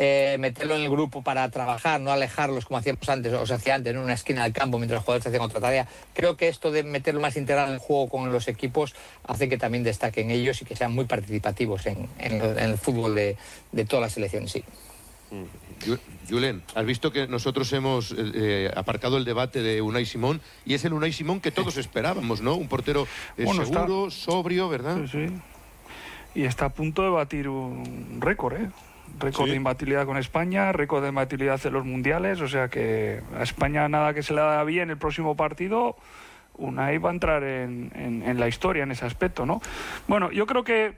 meterlo en el grupo para trabajar, no alejarlos como hacíamos antes, o se hacía antes, en una esquina del campo mientras los jugadores hacían otra tarea. Creo que esto de meterlo más integral en el juego con los equipos hace que también destaquen ellos y que sean muy participativos en el fútbol de todas las selecciones, sí. Julen, has visto que nosotros hemos aparcado el debate de Unai Simón, y es el Unai Simón que todos esperábamos, ¿no? Un portero seguro, sobrio, ¿verdad? Sí, sí. Y está a punto de batir un récord, récord de imbatibilidad con España, récord de imbatibilidad en los mundiales, o sea que a España nada que se le haga bien el próximo partido, Unai va a entrar en la historia en ese aspecto, ¿no? Bueno, yo creo que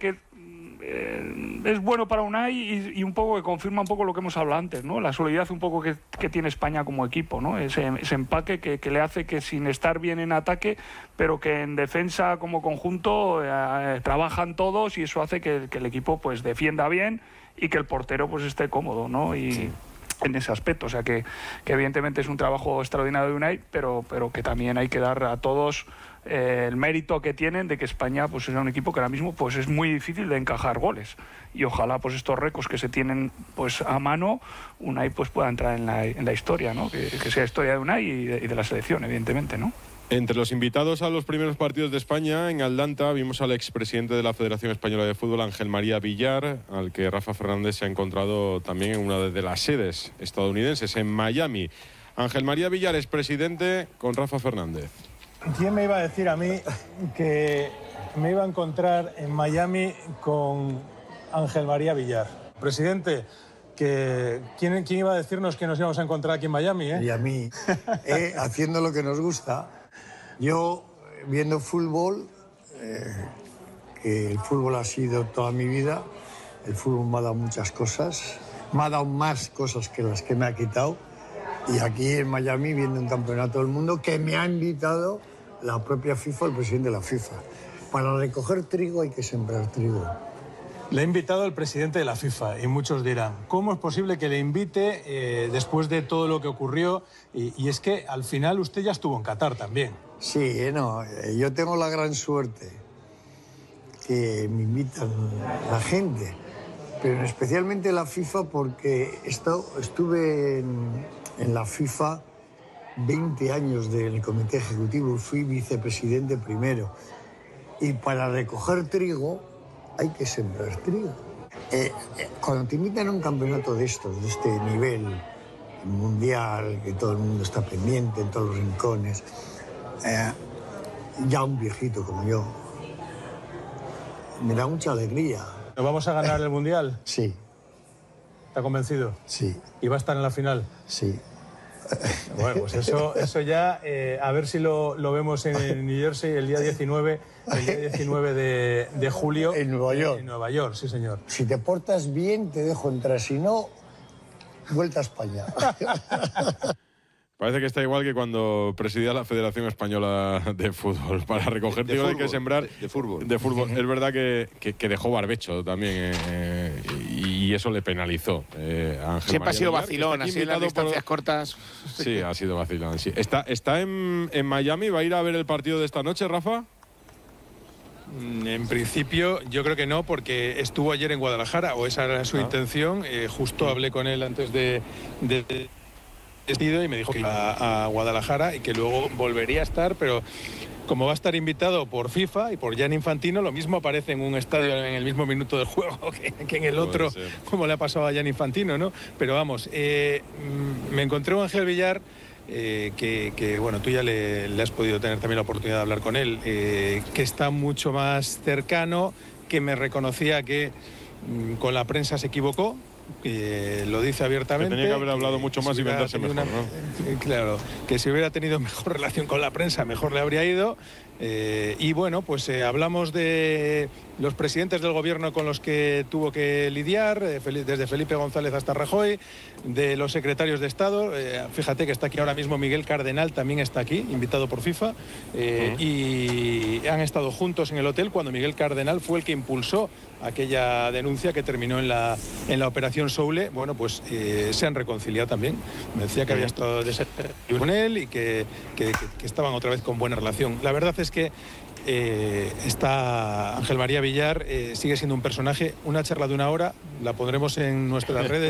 es bueno para Unai y un poco que confirma un poco lo que hemos hablado antes, ¿no? La solidez un poco que tiene España como equipo, ¿no? Ese empaque que le hace que sin estar bien en ataque, pero que en defensa como conjunto trabajan todos, y eso hace que el equipo pues defienda bien y que el portero pues esté cómodo, ¿no? Y en ese aspecto, o sea que evidentemente es un trabajo extraordinario de Unai, pero que también hay que dar a todos el mérito que tienen de que España pues es un equipo que ahora mismo pues es muy difícil de encajar goles, y ojalá pues estos récords que se tienen pues a mano, Unai pues pueda entrar en la historia, ¿no? Que sea historia de Unai y de la selección, evidentemente, ¿no? Entre los invitados a los primeros partidos de España, en Atlanta, vimos al expresidente de la Federación Española de Fútbol, Ángel María Villar, al que Rafa Fernández se ha encontrado también en una de las sedes estadounidenses, en Miami. Ángel María Villar es presidente con Rafa Fernández. ¿Quién me iba a decir a mí que me iba a encontrar en Miami con Ángel María Villar? Presidente, ¿quién iba a decirnos que nos íbamos a encontrar aquí en Miami? Y a mí, haciendo lo que nos gusta. Yo, viendo fútbol, que el fútbol ha sido toda mi vida, el fútbol me ha dado muchas cosas, me ha dado más cosas que las que me ha quitado, y aquí en Miami, viendo un campeonato del mundo que me ha invitado la propia FIFA, el presidente de la FIFA. Para recoger trigo hay que sembrar trigo. Le ha invitado el presidente de la FIFA, y muchos dirán, ¿cómo es posible que le invite después de todo lo que ocurrió? Y es que al final usted ya estuvo en Qatar también. Sí, yo tengo la gran suerte que me invitan la gente, pero especialmente la FIFA, porque estuve en la FIFA 20 años del comité ejecutivo, fui vicepresidente primero, y para recoger trigo hay que sembrar trigo. Cuando te invitan a un campeonato de estos, de este nivel mundial, que todo el mundo está pendiente en todos los rincones, ya un viejito como yo, me da mucha alegría. ¿Nos vamos a ganar el Mundial? Sí. ¿Está convencido? Sí. ¿Y va a estar en la final? Sí. Bueno, pues eso ya, a ver si lo vemos en New Jersey el día 19, de julio. En Nueva York. En Nueva York, sí, señor. Si te portas bien, te dejo entrar. Si no, vuelta a España. Parece que está igual que cuando presidía la Federación Española de Fútbol. Para recoger trigo hay que sembrar. De fútbol. De fútbol. Es verdad que dejó barbecho también, y eso le penalizó. Ángel Siempre María ha sido Villar, vacilón, así en las distancias cortas. Sí, ha sido vacilón. Sí. ¿Está en Miami? ¿Va a ir a ver el partido de esta noche, Rafa? En principio yo creo que no, porque estuvo ayer en Guadalajara, o esa era su intención. Justo hablé con él antes de y me dijo que iba a Guadalajara y que luego volvería a estar, pero como va a estar invitado por FIFA y por Gianni Infantino, lo mismo aparece en un estadio en el mismo minuto del juego que en el otro, como le ha pasado a Gianni Infantino, ¿no? Pero vamos, me encontré un Ángel Villar que bueno, tú ya le has podido tener también la oportunidad de hablar con él, que está mucho más cercano, que me reconocía que con la prensa se equivocó, lo dice abiertamente. Que tenía que haber hablado mucho más y venderse mejor, ¿no? Claro, que si hubiera tenido mejor relación con la prensa, mejor le habría ido. Y bueno, pues hablamos de los presidentes del gobierno con los que tuvo que lidiar, desde Felipe González hasta Rajoy, de los secretarios de Estado. Fíjate que está aquí ahora mismo Miguel Cardenal, también está aquí, invitado por FIFA, y han estado juntos en el hotel cuando Miguel Cardenal fue el que impulsó aquella denuncia que terminó en la operación Soule. Bueno, pues se han reconciliado también. Me decía que había estado con él y que estaban otra vez con buena relación. La verdad es que está Ángel María Villar, sigue siendo un personaje. Una charla de 1 hora, la pondremos en nuestras redes.